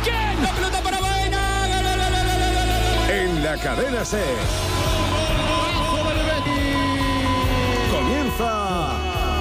Piqué, la pelota para Baena. En la cadena SER. Comienza.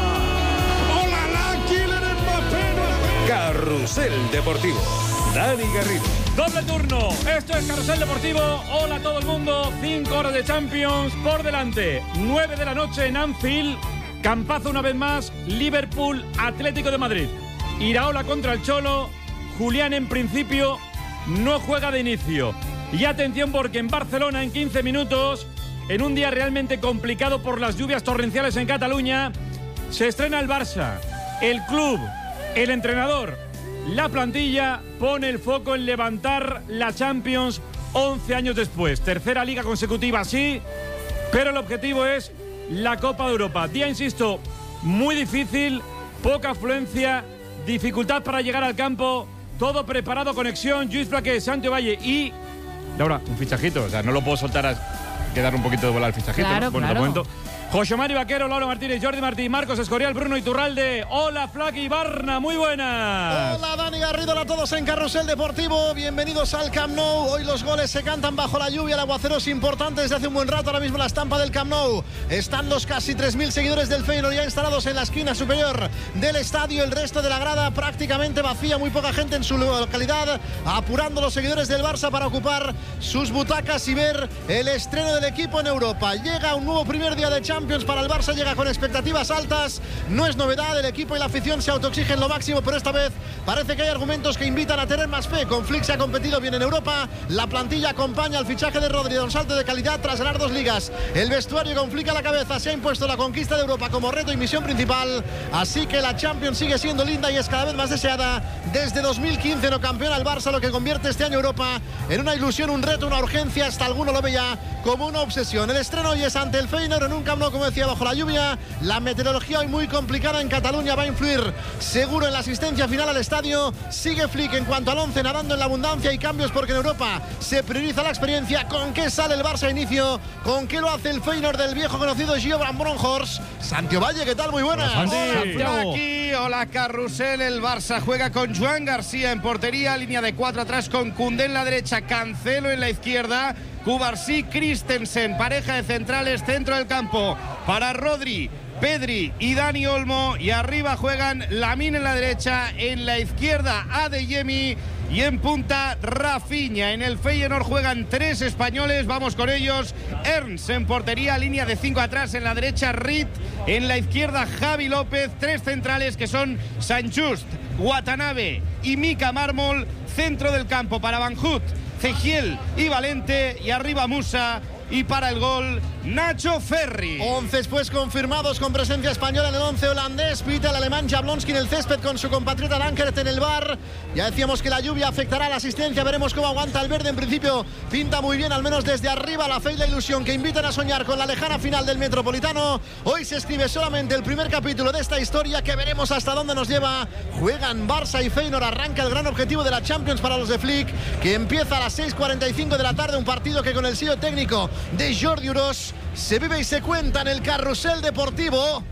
¡Hola, Kylian Mbappé! Carrusel Deportivo. Dani Garrido. Doble turno. Esto es Carrusel Deportivo. Hola a todo el mundo. 5 horas de Champions por delante. 9 de la noche en Anfield. Campazo una vez más. Liverpool, Atlético de Madrid. Iraola contra el Cholo. Julián en principio no juega de inicio. Y atención porque en Barcelona en 15 minutos, en un día realmente complicado por las lluvias torrenciales en Cataluña, se estrena el Barça. El club, el entrenador, la plantilla pone el foco en levantar la Champions 11 años después. Tercera liga consecutiva, sí, pero el objetivo es la Copa de Europa. Día, insisto, muy difícil, poca afluencia, dificultad para llegar al campo, todo preparado, conexión, Lluís Flaqué, Santiago Valle y... Laura, un fichajito, o sea, no lo puedo soltar a quedar un poquito de bola al fichajito. Claro, ¿no? Bueno, claro. te comento. José Mari Vaquero, Laura Martínez, Jordi Martí, Marcos Escorial, Bruno Iturralde. Hola, Flaki Barna, muy buenas. Hola, Dani Garrido, hola a todos en Carrusel Deportivo. Bienvenidos al Camp Nou. Hoy los goles se cantan bajo la lluvia. El aguacero es importante desde hace un buen rato. Ahora mismo la estampa del Camp Nou. Están los casi 3.000 seguidores del Feyenoord ya instalados en la esquina superior del estadio. El resto de la grada prácticamente vacía, muy poca gente en su localidad, apurando los seguidores del Barça para ocupar sus butacas y ver el estreno del equipo en Europa. Llega un nuevo primer día de Champions para el Barça. Llega con expectativas altas, no es novedad, el equipo y la afición se autoexigen lo máximo, pero esta vez parece que hay argumentos que invitan a tener más fe. Con Flick se ha competido bien en Europa, la plantilla acompaña al fichaje de Rodri, un salto de calidad tras ganar 2 ligas. El vestuario con Flick a la cabeza se ha impuesto la conquista de Europa como reto y misión principal, así que la Champions sigue siendo linda y es cada vez más deseada. Desde 2015 no campeona el Barça, lo que convierte este año Europa en una ilusión, un reto, una urgencia, hasta alguno lo veía como una obsesión. El estreno hoy es ante el Feyenoord en un Camp Nou, como decía, bajo la lluvia. La meteorología hoy muy complicada en Cataluña va a influir seguro en la asistencia final al estadio. Sigue Flick en cuanto al 11, nadando en la abundancia y cambios porque en Europa se prioriza la experiencia. ¿Con qué sale el Barça a inicio? ¿Con qué lo hace el Feyenoord del viejo conocido Gio Van Bronckhorst? Santiago Valle, ¿qué tal? Muy buenas. Hola, Flaki. Hola, Carrusel. El Barça juega con Joan García en portería, línea de 4 atrás con Koundé en la derecha, Cancelo en la izquierda, Cubarsí, Christensen, pareja de centrales, centro del campo para Rodri, Pedri y Dani Olmo, y arriba juegan Lamine en la derecha, en la izquierda Adeyemi y en punta Rafinha. En el Feyenoord juegan 3 españoles, vamos con ellos. Ernst en portería, línea de 5 atrás, en la derecha Reed, en la izquierda Javi López, 3 centrales que son Sanchust, Watanabe y Mika Mármol, centro del campo para Van Hout, Cegiel y Valente, y arriba Musa, y para el gol Nacho Ferri. 11 pues confirmados con presencia española en el 11 holandés. Pita el alemán Jablonski en el césped con su compatriota Dankert en el bar. Ya decíamos que la lluvia afectará a la asistencia, veremos cómo aguanta el verde. En principio pinta muy bien, al menos desde arriba, la fe y la ilusión que invitan a soñar con la lejana final del Metropolitano. Hoy se escribe solamente el primer capítulo de esta historia que veremos hasta dónde nos lleva. Juegan Barça y Feyenoord, arranca el gran objetivo de la Champions para los de Flick, que empieza a las 6:45 de la tarde, un partido que con el sello técnico de Jordi Uros se vive y se cuenta en el Carrusel Deportivo.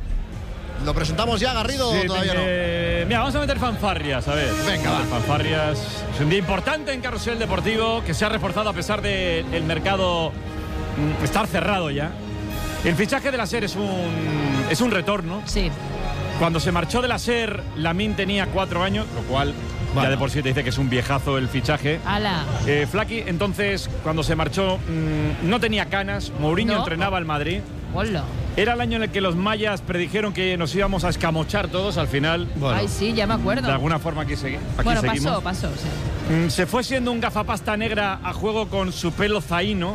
Lo presentamos ya, Garrido, Sí, todavía no. Mira, vamos a meter fanfarrias, a ver. Venga, va. Fanfarrias. Es un día importante en Carrusel Deportivo, que se ha reforzado a pesar del mercado estar cerrado ya. El fichaje de la SER es un retorno. Sí. Cuando se marchó de la SER, Lamine tenía 4 años, lo cual ya de por sí te dice que es un viejazo el fichaje. ¡Hala! Flaki, entonces, cuando se marchó, no tenía canas. Mourinho entrenaba al Madrid. Hola. Era el año en el que los mayas predijeron que nos íbamos a escamochar todos. Al final, Ay, sí, ya me acuerdo. de alguna forma aquí seguimos. Pasó, sí. Se fue siendo un gafapasta negra a juego con su pelo zaino.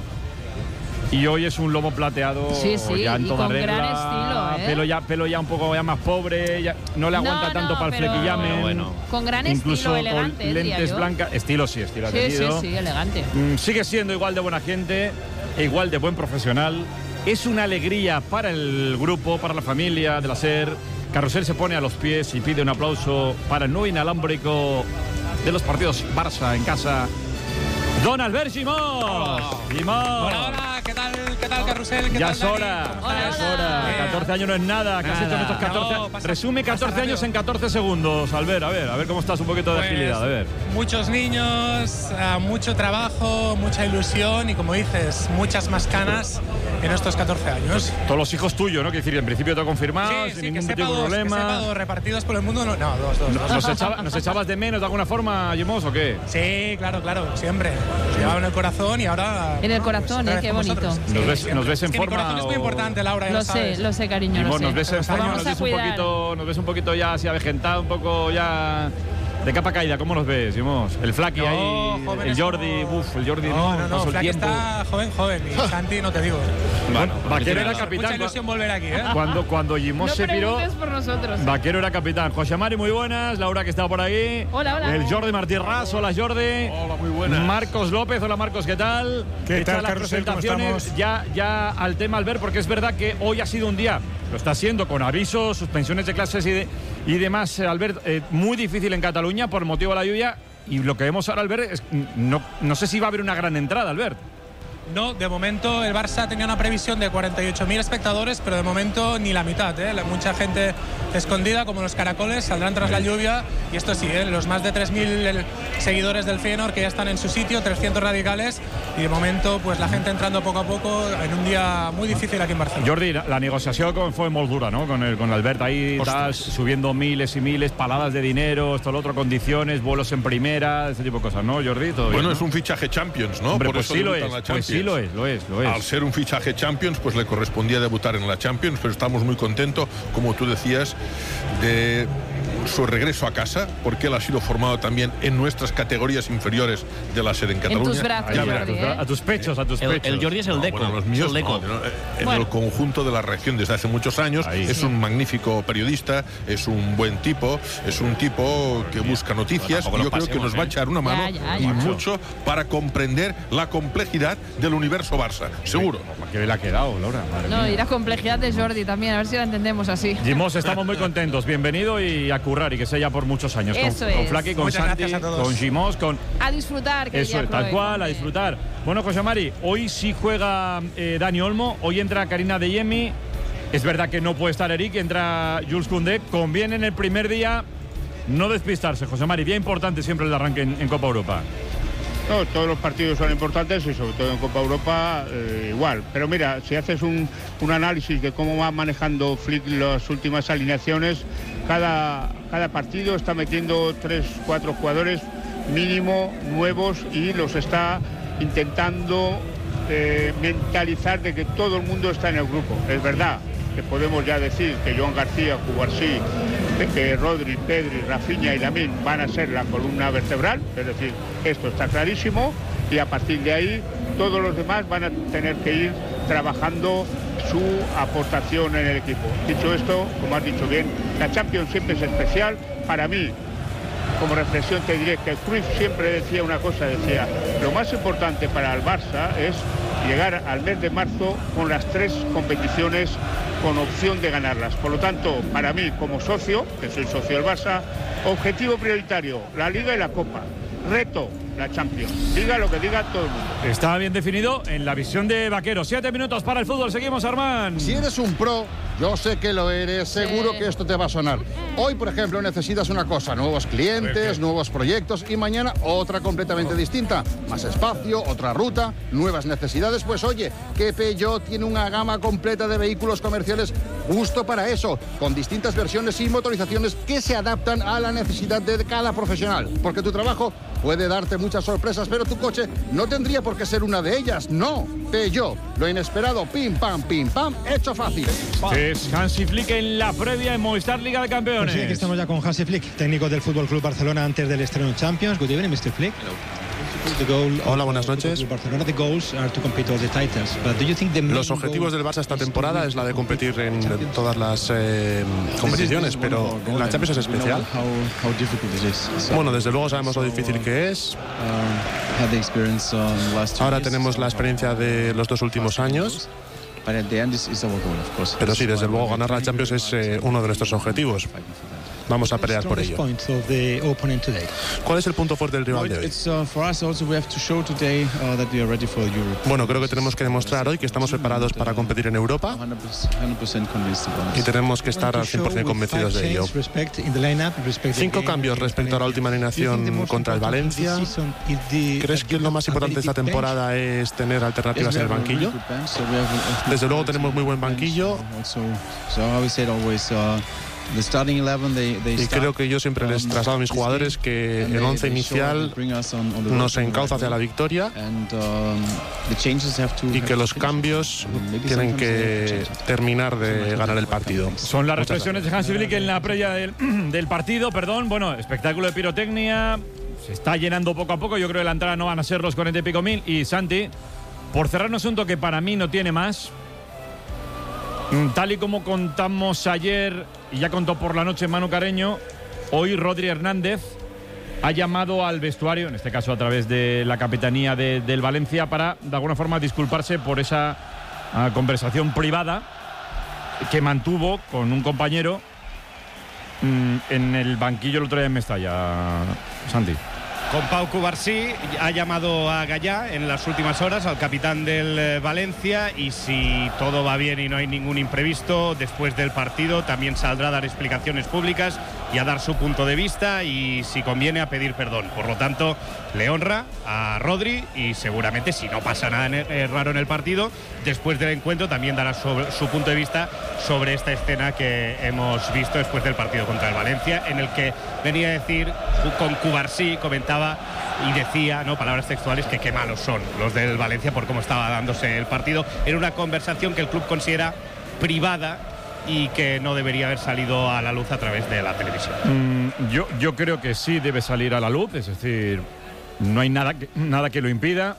Y hoy es un lomo plateado, sí, ya en y toda con regla, gran estilo, ¿eh? pelo ya un poco ya más pobre, ya no le aguanta tanto para el flequillamen. Bueno. Con gran incluso estilo, elegante, con lentes blancas, estilo ha tenido. Sí, elegante. Sigue siendo igual de buena gente, igual de buen profesional. Es una alegría para el grupo, para la familia de la SER. Carrusel se pone a los pies y pide un aplauso para el nuevo inalámbrico de los partidos Barça en casa, Don Albert Gimós. Hola, ¿qué tal, ¿Qué tal, Carrusel? ¿Qué Ya tal, es Dani? hora. Hola, Ya es hola. hora. 14 años no es nada. ¿Qué has hecho en estos 14? No, pasa- Resume 14 pasa años rápido. en 14 segundos, Albert. A ver cómo estás un poquito de Pues, agilidad. A ver. Muchos niños, mucho trabajo, mucha ilusión y, como dices, muchas más canas en estos 14 años. Todos los hijos tuyos, ¿no? Quiero decir, en principio todo confirmado, sin que ningún sepa tipo de dos, problema. repartidos por el mundo. No, dos. ¿Nos echabas de menos de alguna forma, Jimos, o qué? Sí, claro, siempre. Nos llevaba en el corazón y ahora. En el corazón, otra vez qué con bonito. vosotros. Sí, ¿Nos ves siempre. en Es que mi forma corazón es muy o- importante, Laura, ya sabes. Lo sé, cariño, Jimos, lo nos sé. ves en forma, Vamos nos a ves un cuidar. poquito, nos ves un poquito ya así avejentado, un poco ya de capa caída. ¿Cómo nos ves, Jimos? El Flaky No, ahí, jóvenes el Jordi, como- el Jordi no, pasó el Flaky tiempo. está joven. Y Santi, no te digo. Bueno, Vaquero era Mucha capitán. ilusión volver aquí, ¿eh? Cuando Jimos No se piró, preguntes por nosotros. Vaquero era capitán. José Mari, muy buenas. Laura, que está por ahí. Hola, hola. El Jordi Martí Ras, hola Jordi. Hola, muy buenas. Marcos López, hola Marcos, ¿qué tal? ¿Qué Hechas tal, las Carrusel? ¿Cómo presentaciones, estamos? ya al tema, Albert, porque es verdad que hoy ha sido un día, lo está siendo con avisos, suspensiones de clases y demás, Albert, muy difícil en Cataluña por motivo de la lluvia. Y lo que vemos ahora, Albert, es no sé si va a haber una gran entrada, Albert. No, de momento el Barça tenía una previsión de 48.000 espectadores, pero de momento ni la mitad. Mucha gente escondida, como los caracoles, saldrán tras la lluvia. Y esto sí, los más de 3.000 seguidores del Feyenoord que ya están en su sitio, 300 radicales. Y de momento, pues la gente entrando poco a poco en un día muy difícil aquí en Barcelona. Jordi, la negociación fue muy dura, ¿no? Con Albert ahí, tal, subiendo miles y miles, paladas de dinero, esto, lo otro, condiciones, vuelos en primera, ese tipo de cosas, ¿no, Jordi? ¿Todo bien, Bueno, no? es un fichaje Champions, ¿no? Hombre, Por pues eso sí lo debuta es, en la pues sí Champions. lo es. Al ser un fichaje Champions, pues le correspondía debutar en la Champions, pero estamos muy contentos, como tú decías, de su regreso a casa, porque él ha sido formado también en nuestras categorías inferiores de la SER en Cataluña. tus brazos, Ya Jordi, verás. A tus pechos. El Jordi es el Deco. Bueno, los es míos el Deco. en el conjunto de la región desde hace muchos años. Ahí. Es un magnífico periodista, es un buen tipo, es un tipo que busca noticias, y yo creo que nos va a echar una mano Ya. y mucho para comprender la complejidad del universo Barça, seguro. ¿Qué le ha quedado, Laura? Madre No, mía. y la complejidad de Jordi también, a ver si la entendemos así. Jimos, estamos muy contentos. Bienvenido y a currar, y que sea ya por muchos años. Eso con es. Flaky, con Muchas Santi, gracias a todos. con Jimos, con... A disfrutar, que Eso es, tal cual, a disfrutar. Bueno, José Mari, hoy sí juega Dani Olmo, hoy entra Karina Adeyemi. Es verdad que no puede estar Eric, entra Jules Koundé. Conviene en el primer día no despistarse, José Mari. Día importante siempre el arranque en Copa Europa. No, todos los partidos son importantes y sobre todo en Copa Europa igual. Pero mira, si haces un análisis de cómo va manejando Flick las últimas alineaciones, cada partido está metiendo 3-4 jugadores mínimo nuevos y los está intentando mentalizar de que todo el mundo está en el grupo. Es verdad que podemos ya decir que Joan García, Cubarsí, Rodri, Pedri, Rafinha y Lamine van a ser la columna vertebral, es decir, esto está clarísimo, y a partir de ahí todos los demás van a tener que ir trabajando su aportación en el equipo. Dicho esto, como has dicho bien, la Champions siempre es especial. Para mí, como reflexión te diré que Cruyff siempre decía una cosa, decía, lo más importante para el Barça es llegar al mes de marzo con las 3 competiciones con opción de ganarlas. Por lo tanto, para mí, como socio, que soy socio del Barça, objetivo prioritario, la Liga y la Copa. Reto, la Champions. Diga lo que diga todo el mundo. Está bien definido en la visión de Vaquero. 7 minutos para el fútbol. Seguimos, Armán. Si eres un pro, yo sé que lo eres, seguro que esto te va a sonar. Hoy, por ejemplo, necesitas una cosa, nuevos clientes, nuevos proyectos, y mañana otra completamente distinta. Más espacio, otra ruta, nuevas necesidades. Pues oye, que Peugeot tiene una gama completa de vehículos comerciales justo para eso, con distintas versiones y motorizaciones que se adaptan a la necesidad de cada profesional. Porque tu trabajo puede darte muchas sorpresas, pero tu coche no tendría por qué ser una de ellas. No, Peugeot, lo inesperado, pim pam, hecho fácil. Es Hansi Flick en la previa en Movistar Liga de Campeones. Pues sí, aquí estamos ya con Hansi Flick, técnico del Fútbol Club Barcelona antes del estreno en Champions. Good evening, Mr. Flick. Hola, buenas noches. Los objetivos del Barça esta temporada es la de competir en todas las competiciones, pero la Champions es especial. Bueno, desde luego sabemos lo difícil que es. Ahora tenemos la experiencia de los 2 últimos años. Pero sí, desde luego ganar la Champions es uno de nuestros objetivos. vamos a pelear por ello. ¿Cuál es el punto fuerte del rival de hoy? Bueno, creo que tenemos que demostrar hoy que estamos preparados para competir en Europa y tenemos que estar al 100% convencidos de ello. 5 cambios respecto a la última alineación contra el Valencia. ¿Crees que lo más importante de esta temporada es tener alternativas en el banquillo? Desde luego tenemos muy buen banquillo. Y creo que yo siempre les traslado a mis jugadores que el 11 inicial nos encauza hacia la victoria y que los cambios tienen que terminar de ganar el partido. Son las reflexiones de Hansi Flick en la previa del partido. Bueno, espectáculo de pirotecnia. Se está llenando poco a poco. Yo creo que la entrada no van a ser los 40 y pico mil. Y Santi, por cerrar un asunto que para mí no tiene más, tal y como contamos ayer y ya contó por la noche Manu Carreño, hoy Rodri Hernández ha llamado al vestuario, en este caso a través de la capitanía del Valencia, para de alguna forma disculparse por esa conversación privada que mantuvo con un compañero en el banquillo el otro día en Mestalla, Santi. Con Pau Cubarsí ha llamado a Gallá en las últimas horas, al capitán del Valencia, y si todo va bien y no hay ningún imprevisto, después del partido también saldrá a dar explicaciones públicas y a dar su punto de vista y, si conviene, a pedir perdón. Por lo tanto, le honra a Rodri y seguramente, si no pasa nada raro en el partido, después del encuentro también dará su punto de vista sobre esta escena que hemos visto después del partido contra el Valencia, en el que venía a decir, con Cubarsí comentaba y decía, no, palabras textuales, que qué malos son los del Valencia por cómo estaba dándose el partido. Era una conversación que el club considera privada y que no debería haber salido a la luz a través de la televisión. Yo creo que sí debe salir a la luz, es decir, no hay nada que lo impida.